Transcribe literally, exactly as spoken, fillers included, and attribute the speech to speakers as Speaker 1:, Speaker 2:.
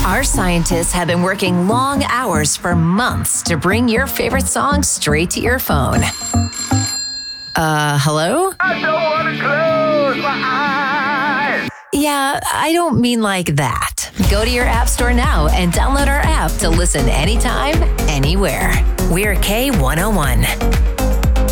Speaker 1: Our scientists have been working long hours for months to bring your favorite songs straight to your phone. Uh, hello?
Speaker 2: I don't want to close my eyes.
Speaker 1: Yeah, I don't mean like that. Go to your app store now and download our app to listen anytime, anywhere. We're K one oh one.